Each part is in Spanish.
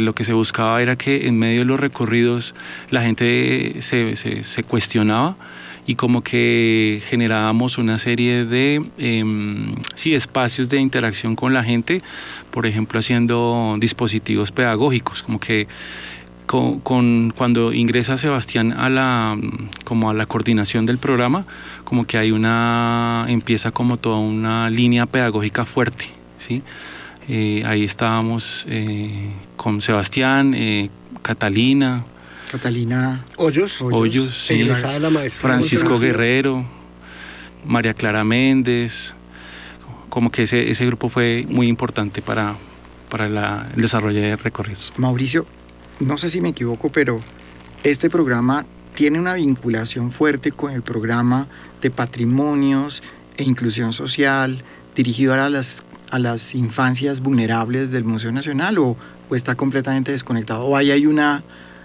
lo que se buscaba era que en medio de los recorridos la gente se cuestionaba y como que generábamos una serie de espacios de interacción con la gente, por ejemplo haciendo dispositivos pedagógicos, como que cuando ingresa Sebastián a la coordinación del programa, como que empieza como toda una línea pedagógica fuerte, ¿sí? Ahí estábamos con Sebastián, Catalina Hoyos, sí, egresada de la maestría Francisco Guerrero, María Clara Méndez. Como que ese grupo fue muy importante para el desarrollo de recorridos. Mauricio, no sé si me equivoco, pero este programa tiene una vinculación fuerte con el programa de patrimonios e inclusión social dirigido a las infancias vulnerables del Museo Nacional, o está completamente desconectado, o hay una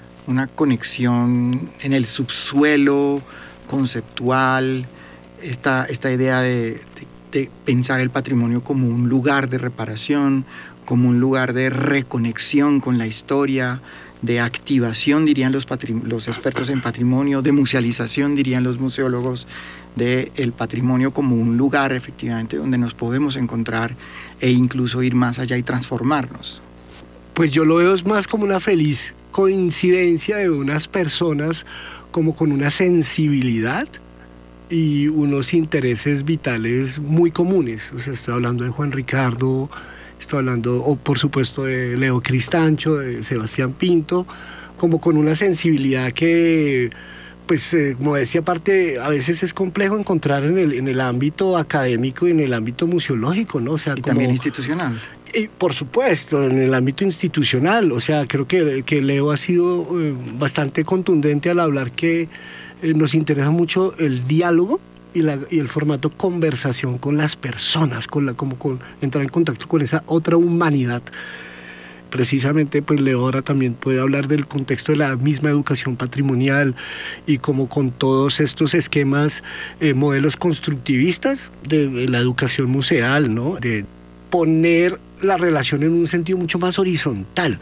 conexión en el subsuelo conceptual, esta idea de pensar el patrimonio como un lugar de reparación, como un lugar de reconexión con la historia, de activación, dirían los expertos en patrimonio, de musealización, dirían los museólogos, del patrimonio como un lugar efectivamente donde nos podemos encontrar e incluso ir más allá y transformarnos. Pues yo lo veo más como una feliz coincidencia de unas personas como con una sensibilidad y unos intereses vitales muy comunes. O sea, estoy hablando de Juan Ricardo, estoy hablando, por supuesto, de Leo Cristancho, de Sebastián Pinto, como con una sensibilidad que, pues, modestia aparte, a veces es complejo encontrar en el ámbito académico y en el ámbito museológico, ¿no? O sea, y también institucional. Y por supuesto, en el ámbito institucional. O sea, creo que Leo ha sido bastante contundente al hablar que nos interesa mucho el diálogo y el formato conversación con las personas, entrar en contacto con esa otra humanidad. Precisamente, pues Leo ahora también puede hablar del contexto de la misma educación patrimonial y como con todos estos esquemas, modelos constructivistas de la educación museal, ¿no? De poner la relación en un sentido mucho más horizontal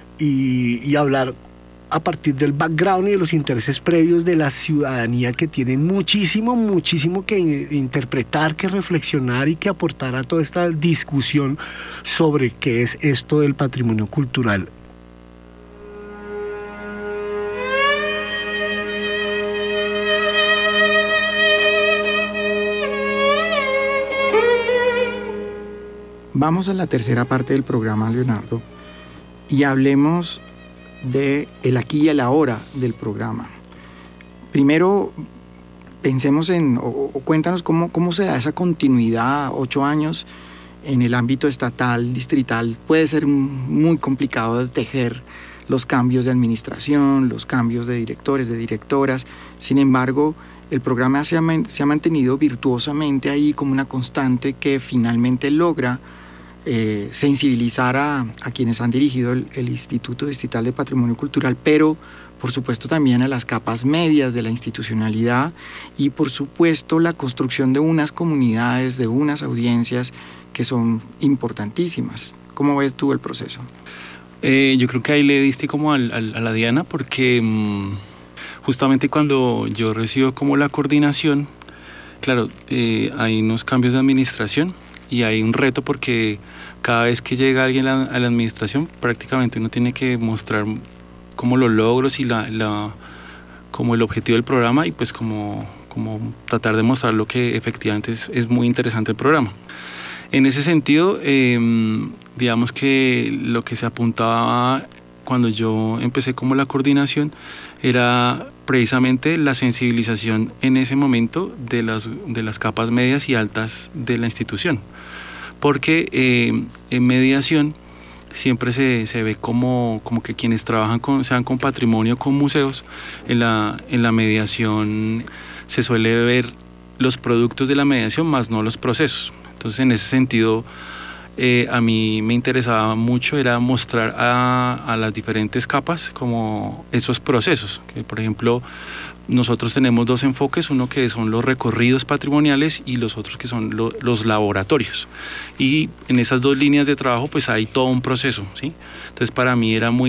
y hablar a partir del background y de los intereses previos de la ciudadanía, que tienen muchísimo que interpretar, que reflexionar y que aportar a toda esta discusión sobre qué es esto del patrimonio cultural. Vamos a la tercera parte del programa, Leonardo, y hablemos de el aquí y el ahora del programa. Primero, pensemos cuéntanos cómo se da esa continuidad. 8 años en el ámbito estatal, distrital, puede ser muy complicado de tejer los cambios de administración, los cambios de directores, de directoras. Sin embargo, el programa se ha mantenido virtuosamente ahí como una constante que finalmente logra sensibilizar a quienes han dirigido el Instituto Distrital de Patrimonio Cultural, pero por supuesto también a las capas medias de la institucionalidad y por supuesto la construcción de unas comunidades, de unas audiencias que son importantísimas. ¿Cómo ves tú el proceso? Yo creo que ahí le diste como a la diana, porque justamente cuando yo recibo como la coordinación, claro, hay unos cambios de administración y hay un reto porque cada vez que llega alguien a la administración prácticamente uno tiene que mostrar como los logros y como el objetivo del programa y pues como tratar de mostrar lo que efectivamente es muy interesante el programa. En ese sentido, digamos que lo que se apuntaba cuando yo empecé como la coordinación era precisamente la sensibilización en ese momento de las capas medias y altas de la institución. Porque en mediación siempre se ve como que quienes trabajan sean con patrimonio, con museos, en la mediación se suele ver los productos de la mediación más no los procesos. Entonces, en ese sentido, a mí me interesaba mucho era mostrar a las diferentes capas como esos procesos, que por ejemplo nosotros tenemos 2 enfoques, uno que son los recorridos patrimoniales y los otros que son los laboratorios, y en esas 2 líneas de trabajo pues hay todo un proceso, ¿sí? Entonces para mí era muy